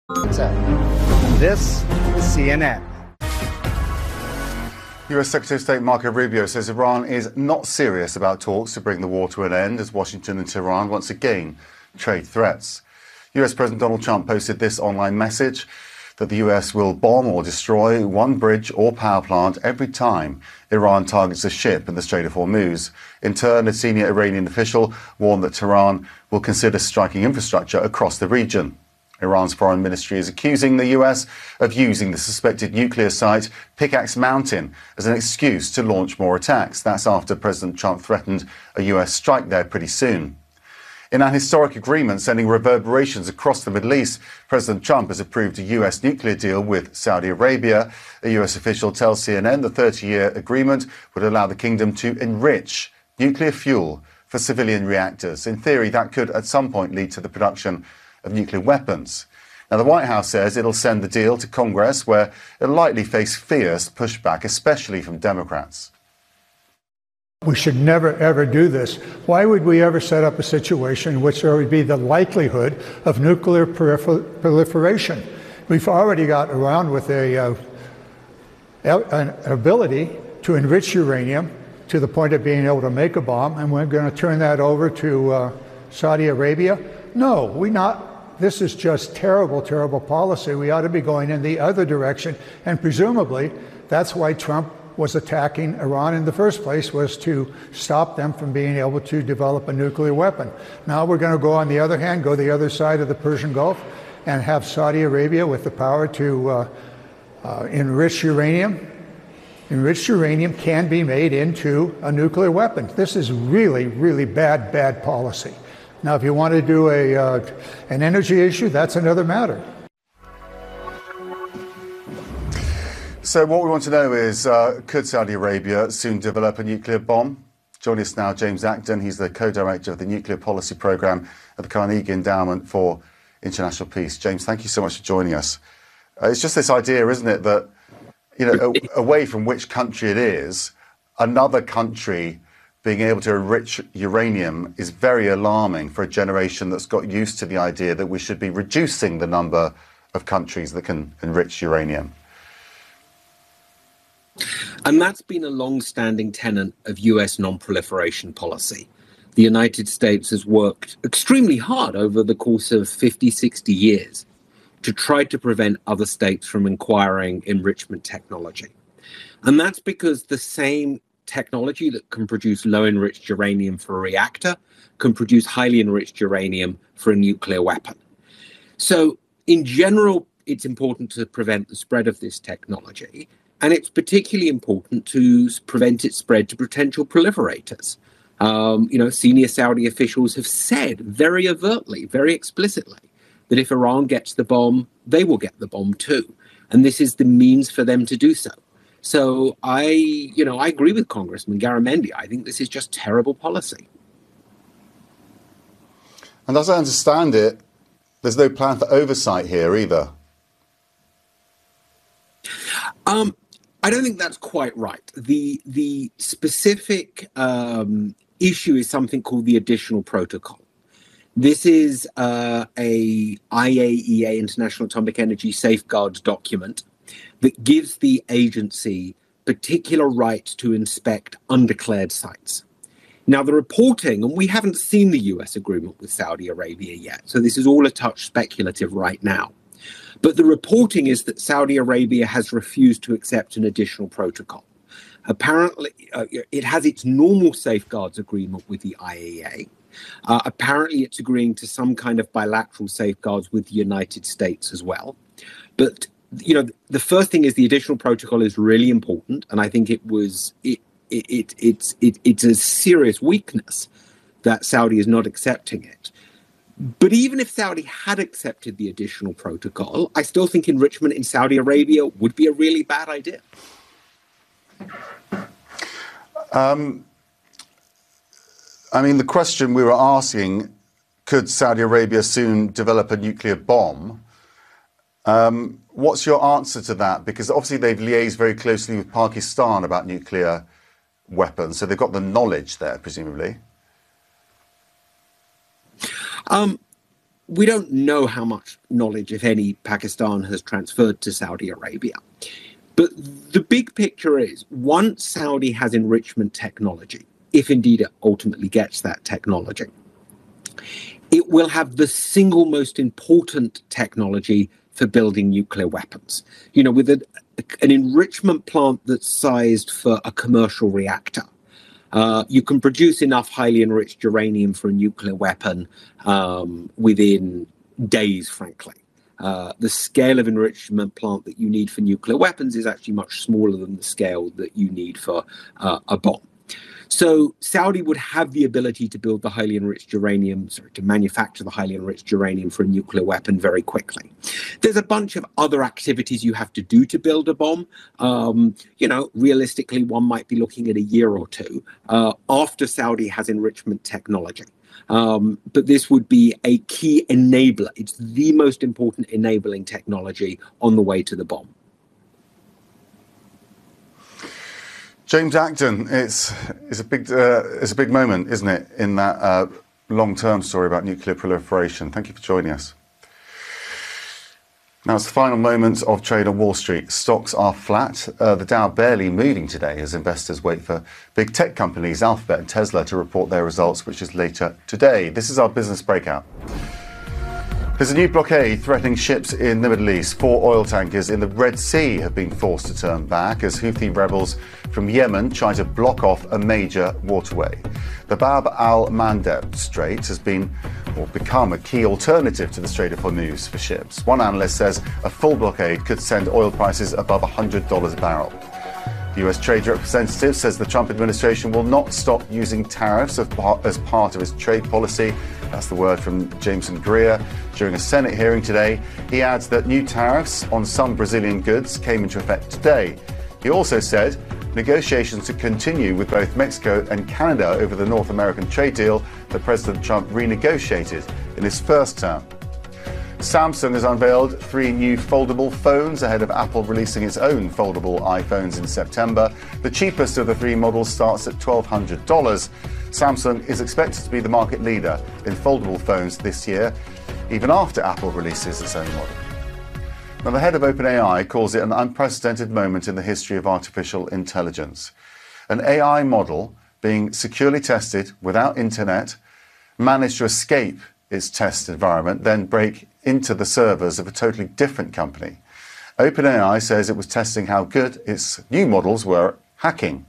And this is CNN. US Secretary of State Marco Rubio says Iran is not serious about talks to bring the war to an end as Washington and Tehran once again trade threats. US President Donald Trump posted this online message that the US will bomb or destroy one bridge or power plant every time Iran targets a ship in the Strait of Hormuz. In turn, a senior Iranian official warned that Tehran will consider striking infrastructure across the region. Iran's foreign ministry is accusing the US of using the suspected nuclear site Pickaxe Mountain as an excuse to launch more attacks. That's after President Trump threatened a US strike there pretty soon. In an historic agreement sending reverberations across the Middle East, President Trump has approved a US nuclear deal with Saudi Arabia. A US official tells CNN the 30-year agreement would allow the kingdom to enrich nuclear fuel for civilian reactors. In theory, that could at some point lead to the production of nuclear weapons. Now, the White House says it'll send the deal to Congress, where it'll likely face fierce pushback, especially from Democrats. We should never, ever do this. Why would we ever set up a situation in which there would be the likelihood of nuclear proliferation? We've already got around with an ability to enrich uranium to the point of being able to make a bomb, and we're going to turn that over to Saudi Arabia? No, we're not. This is just terrible, terrible policy. We ought to be going in the other direction, and presumably that's why Trump was attacking Iran in the first place, was to stop them from being able to develop a nuclear weapon. Now we're going to go, on the other hand, go the other side of the Persian Gulf and have Saudi Arabia with the power to enrich uranium. Enriched uranium can be made into a nuclear weapon. This is really, really bad, bad policy. Now, if you want to do an energy issue, that's another matter. So what we want to know is, could Saudi Arabia soon develop a nuclear bomb? Joining us now, James Acton. He's the co-director of the Nuclear Policy Programme at the Carnegie Endowment for International Peace. James, thank you so much for joining us. It's just this idea, isn't it, that, you know, away from which country it is, another country being able to enrich uranium is very alarming for a generation that's got used to the idea that we should be reducing the number of countries that can enrich uranium. And that's been a long-standing tenet of US non-proliferation policy. The United States has worked extremely hard over the course of 50, 60 years to try to prevent other states from acquiring enrichment technology. And that's because the same technology that can produce low-enriched uranium for a reactor can produce highly enriched uranium for a nuclear weapon. So, in general, it's important to prevent the spread of this technology. And it's particularly important to prevent its spread to potential proliferators. Senior Saudi officials have said very overtly, very explicitly, that if Iran gets the bomb, they will get the bomb too. And this is the means for them to do so. So I agree with Congressman Garamendi. I think this is just terrible policy. And as I understand it, there's no plan for oversight here either. I don't think that's quite right. The specific issue is something called the Additional Protocol. This is a IAEA, International Atomic Energy Safeguards document that gives the agency particular rights to inspect undeclared sites. Now, the reporting, and we haven't seen the US agreement with Saudi Arabia yet, so this is all a touch speculative right now. But the reporting is that Saudi Arabia has refused to accept an additional protocol. Apparently, it has its normal safeguards agreement with the IAEA. Apparently, it's agreeing to some kind of bilateral safeguards with the United States as well. But, the first thing is the additional protocol is really important. And I think it's a serious weakness that Saudi is not accepting it. But even if Saudi had accepted the additional protocol, I still think enrichment in Saudi Arabia would be a really bad idea. The question we were asking, could Saudi Arabia soon develop a nuclear bomb? What's your answer to that? Because obviously they've liaised very closely with Pakistan about nuclear weapons, so they've got the knowledge there, presumably. we don't know how much knowledge, if any, Pakistan has transferred to Saudi Arabia. But the big picture is, once Saudi has enrichment technology, if indeed it ultimately gets that technology, it will have the single most important technology for building nuclear weapons. You know, with an enrichment plant that's sized for a commercial reactor, you can produce enough highly enriched uranium for a nuclear weapon within days, frankly. The scale of enrichment plant that you need for nuclear weapons is actually much smaller than the scale that you need for a bomb. So Saudi would have the ability to build the highly enriched uranium, to manufacture the highly enriched uranium for a nuclear weapon very quickly. There's a bunch of other activities you have to do to build a bomb. You know, realistically, one might be looking at a year or two after Saudi has enrichment technology. But this would be a key enabler. It's the most important enabling technology on the way to the bomb. James Acton, it's a big moment, isn't it, in that long-term story about nuclear proliferation. Thank you for joining us. Now it's the final moments of trade on Wall Street. Stocks are flat. The Dow barely moving today as investors wait for big tech companies Alphabet and Tesla to report their results, which is later today. This is our business breakout. There's a new blockade threatening ships in the Middle East. 4 oil tankers in the Red Sea have been forced to turn back as Houthi rebels from Yemen try to block off a major waterway. The Bab al-Mandeb Strait has become a key alternative to the Strait of Hormuz for ships. One analyst says a full blockade could send oil prices above $100 a barrel. The US Trade Representative says the Trump administration will not stop using tariffs as part of its trade policy. That's the word from Jameson Greer during a Senate hearing today. He adds that new tariffs on some Brazilian goods came into effect today. He also said negotiations to continue with both Mexico and Canada over the North American trade deal that President Trump renegotiated in his first term. Samsung has unveiled 3 new foldable phones ahead of Apple releasing its own foldable iPhones in September. The cheapest of the 3 models starts at $1,200. Samsung is expected to be the market leader in foldable phones this year, even after Apple releases its own model. Now, the head of OpenAI calls it an unprecedented moment in the history of artificial intelligence. An AI model being securely tested without internet managed to escape its test environment, then break into the servers of a totally different company. OpenAI says it was testing how good its new models were at hacking.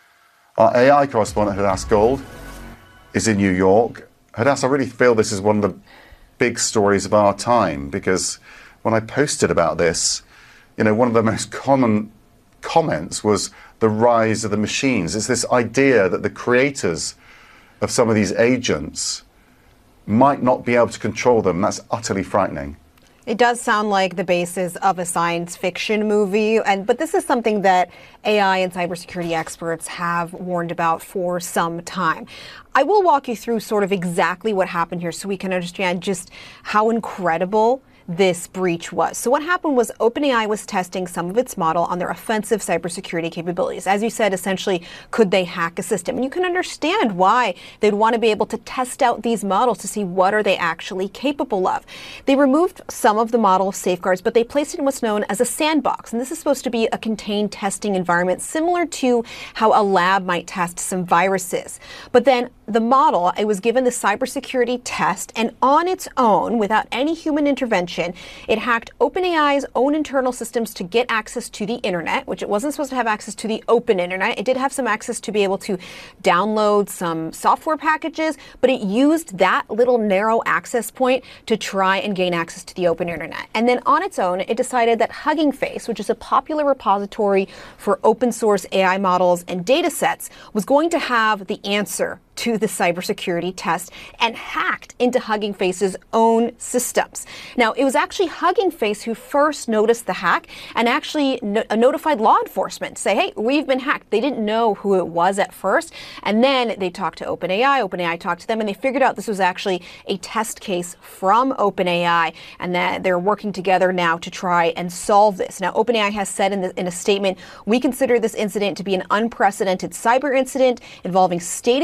Our AI correspondent, Hadass Gold, is in New York. Hadass, I really feel this is one of the big stories of our time, because when I posted about this, you know, one of the most common comments was the rise of the machines. It's this idea that the creators of some of these agents might not be able to control them. That's utterly frightening. It does sound like the basis of a science fiction movie, but this is something that AI and cybersecurity experts have warned about for some time. I will walk you through sort of exactly what happened here so we can understand just how incredible this breach was. So what happened was OpenAI was testing some of its model on their offensive cybersecurity capabilities. As you said, essentially, could they hack a system? And you can understand why they'd want to be able to test out these models to see what are they actually capable of. They removed some of the model safeguards, but they placed it in what's known as a sandbox. And this is supposed to be a contained testing environment, similar to how a lab might test some viruses. But then the model, it was given the cybersecurity test, and on its own, without any human intervention, it hacked OpenAI's own internal systems to get access to the internet, which it wasn't supposed to have access to the open internet. It did have some access to be able to download some software packages, but it used that little narrow access point to try and gain access to the open internet. And then on its own, it decided that Hugging Face, which is a popular repository for open source AI models and data sets, was going to have the answer to the cybersecurity test and hacked into Hugging Face's own systems. Now, it was actually Hugging Face who first noticed the hack and actually notified law enforcement to say, hey, we've been hacked. They didn't know who it was at first. And then they talked to OpenAI. OpenAI talked to them, and they figured out this was actually a test case from OpenAI, and that they're working together now to try and solve this. Now, OpenAI has said in a statement, we consider this incident to be an unprecedented cyber incident involving state-of-the-art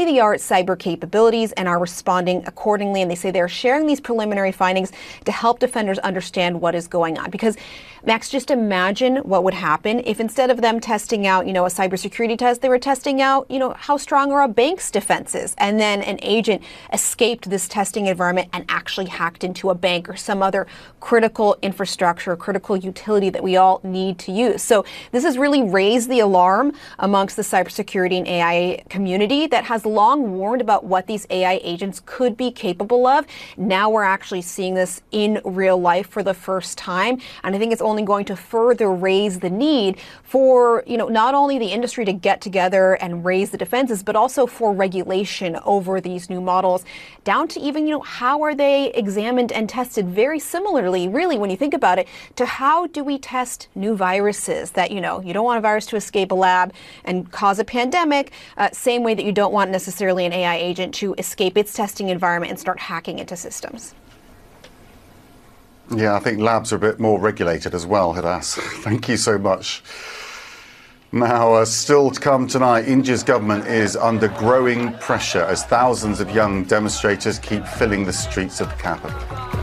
cyber capabilities and are responding accordingly. And they say they're sharing these preliminary findings to help defenders understand what is going on. Because, Max, just imagine what would happen if instead of them testing out, a cybersecurity test, they were testing out, how strong are a bank's defenses. And then an agent escaped this testing environment and actually hacked into a bank or some other critical infrastructure, critical utility that we all need to use. So this has really raised the alarm amongst the cybersecurity and AI community that has long warned about what these AI agents could be capable of. Now we're actually seeing this in real life for the first time. And I think it's only going to further raise the need for, not only the industry to get together and raise the defenses, but also for regulation over these new models, down to even, how are they examined and tested very similarly, really, when you think about it, to how do we test new viruses that, you don't want a virus to escape a lab and cause a pandemic, same way that you don't want necessarily an AI agent to escape its testing environment and start hacking into systems. Yeah, I think labs are a bit more regulated as well, Hadas. Thank you so much. Now, still to come tonight, India's government is under growing pressure as thousands of young demonstrators keep filling the streets of the capital.